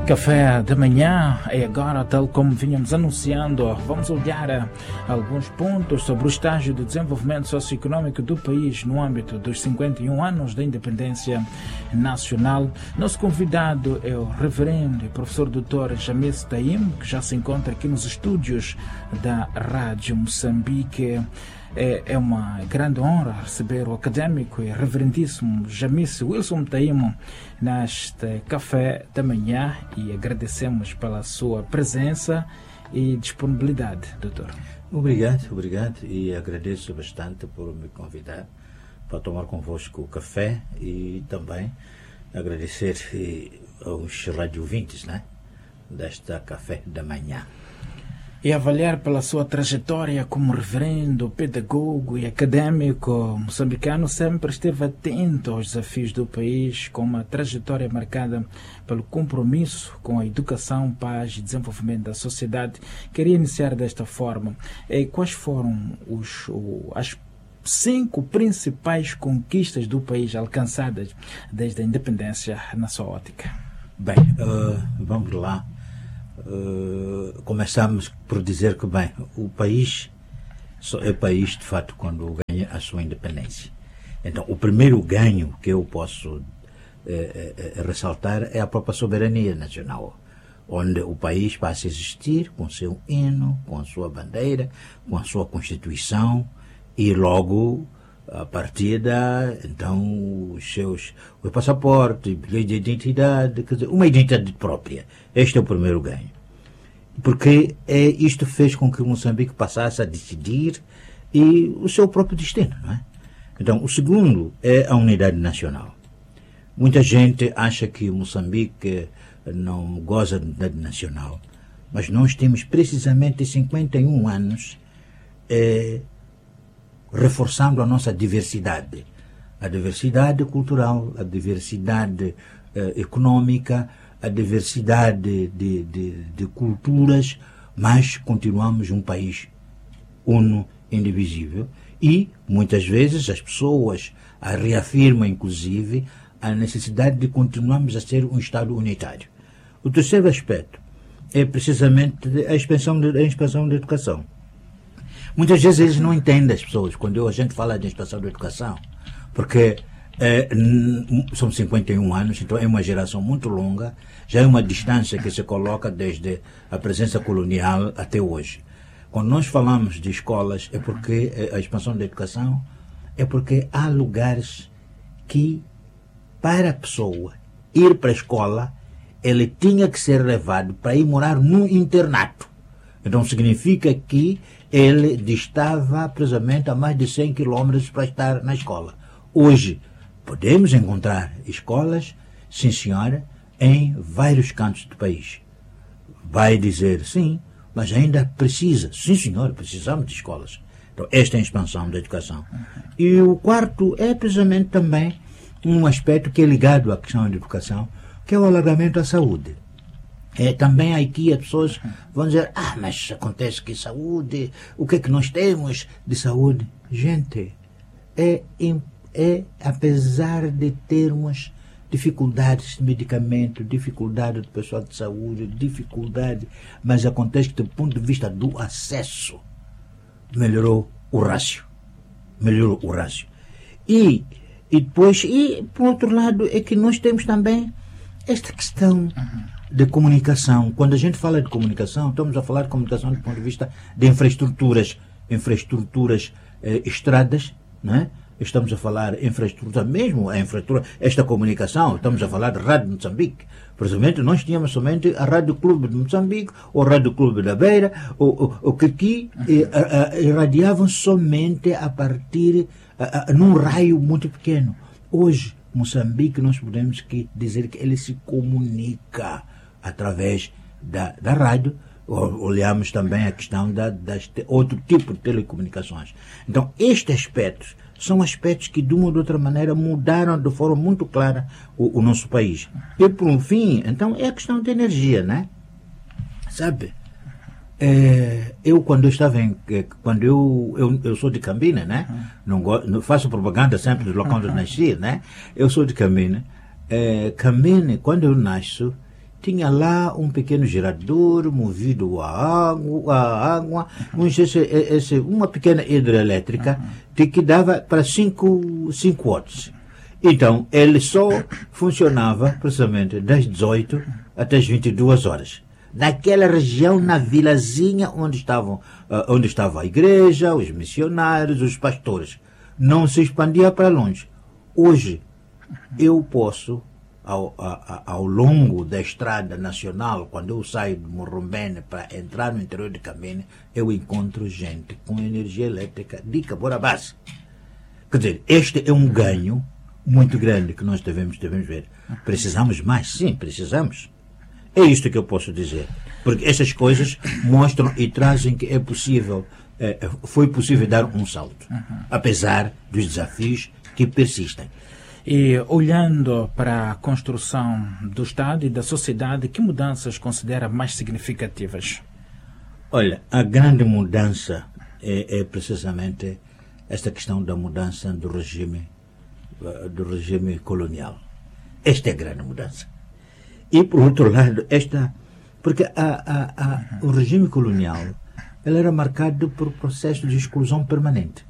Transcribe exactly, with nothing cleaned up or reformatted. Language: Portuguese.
Café da manhã é agora, tal como vínhamos anunciando, vamos olhar a alguns pontos sobre o estágio de desenvolvimento socioeconômico do país no âmbito dos cinquenta e um anos da independência nacional. Nosso convidado é o reverendo e professor doutor Jamis Taim, que já se encontra aqui nos estúdios da Rádio Moçambique. É uma grande honra receber o académico e reverendíssimo Jamis Wilson Taim neste café da manhã e agradecemos pela sua presença e disponibilidade, doutor. Obrigado, obrigado e agradeço bastante por me convidar para tomar convosco o café e também agradecer aos radiovintes, né, desta café da manhã. E avaliar pela sua trajetória como reverendo, pedagogo e académico moçambicano, sempre esteve atento aos desafios do país, com uma trajetória marcada pelo compromisso com a educação, paz e desenvolvimento da sociedade. Queria iniciar desta forma. E quais foram os, as cinco principais conquistas do país alcançadas desde a independência na sua ótica? Bem, uh, vamos lá. Uh, começamos por dizer que, bem, o país só é país, de fato, quando ganha a sua independência. Então, o primeiro ganho que eu posso eh, eh, ressaltar é a própria soberania nacional, onde o país passa a existir com seu hino, com a sua bandeira, com a sua Constituição e logo, a partir da, então, os seus o passaporte, bilhete de identidade, quer dizer, uma identidade própria. Este é o primeiro ganho. Porque é, isto fez com que o Moçambique passasse a decidir e o seu próprio destino, não é? Então, o segundo é a unidade nacional. Muita gente acha que o Moçambique não goza de unidade nacional, mas nós temos precisamente cinquenta e um anos é, reforçando a nossa diversidade. A diversidade cultural, a diversidade eh, econômica, a diversidade de, de, de culturas, mas continuamos um país uno, indivisível. E, muitas vezes, as pessoas a reafirmam, inclusive, a necessidade de continuarmos a ser um Estado unitário. O terceiro aspecto é precisamente a expansão, de, a expansão da educação. Muitas vezes eles não entendem, as pessoas, quando a gente fala de expansão da educação, porque é, são cinquenta e um anos, então é uma geração muito longa, já é uma distância que se coloca desde a presença colonial até hoje. Quando nós falamos de escolas, é porque a expansão da educação é porque há lugares que, para a pessoa ir para a escola, ele tinha que ser levado para ir morar num internato. Então significa que ele distava precisamente a mais de cem quilômetros para estar na escola. Hoje, podemos encontrar escolas, sim senhora, em vários cantos do país. Vai dizer sim, mas ainda precisa. Sim senhora, precisamos de escolas. Então, esta é a expansão da educação. E o quarto é precisamente também um aspecto que é ligado à questão da educação, que é o alargamento à saúde. É, também aqui as pessoas vão dizer, ah, mas acontece que saúde, o que é que nós temos de saúde? Gente, é, é apesar de termos dificuldades de medicamento, dificuldade do pessoal de saúde, dificuldade, mas acontece que do ponto de vista do acesso, melhorou o rácio. Melhorou o rácio. E, e depois, e por outro lado, é que nós temos também esta questão de comunicação. Quando a gente fala de comunicação, estamos a falar de comunicação do ponto de vista de infraestruturas, infraestruturas eh, estradas, não é? Estamos a falar de infraestrutura, mesmo a infraestrutura, esta comunicação, estamos a falar de Rádio Moçambique. Precisamente nós tínhamos somente a Rádio Clube de Moçambique, ou a Rádio Clube da Beira, o que aqui eh, a, a, irradiavam somente a partir, a, a, num raio muito pequeno. Hoje, Moçambique, nós podemos que dizer que ele se comunica através da, da rádio. Olhamos também a questão da, das outro tipo de telecomunicações. Então, estes aspectos são aspectos que, de uma ou de outra maneira, mudaram de forma muito clara o, o nosso país. E, por um fim, então, é a questão da energia, né? Sabe? É, eu, quando eu estava em... Quando eu... Eu, eu sou de Cambina, né? Não, não faço propaganda sempre do local onde eu nasci, né? Eu sou de Cambina. É, Cambina, quando eu nasço, tinha lá um pequeno gerador movido a água, a água esse, esse, uma pequena hidrelétrica uhum. que dava para cinco watts. Então, ele só funcionava precisamente das dezoito até as vinte e duas horas. Naquela região, na vilazinha onde, estavam, uh, onde estava a igreja, os missionários, os pastores. Não se expandia para longe. Hoje, eu posso, ao, a, ao longo da estrada nacional, quando eu saio de Morrombene para entrar no interior de Cambene, eu encontro gente com energia elétrica de Caborabás. Quer dizer, este é um ganho muito grande que nós devemos, devemos ver. Precisamos mais? Sim, precisamos. É isto que eu posso dizer. Porque essas coisas mostram e trazem que é possível, é, foi possível dar um salto, uhum. apesar dos desafios que persistem. E olhando para a construção do Estado e da sociedade, que mudanças considera mais significativas? Olha, a grande mudança é, é precisamente esta questão da mudança do regime do regime colonial. Esta é a grande mudança. E, por outro lado, esta... Porque a, a, a, o regime colonial ele era marcado por processo de exclusão permanente.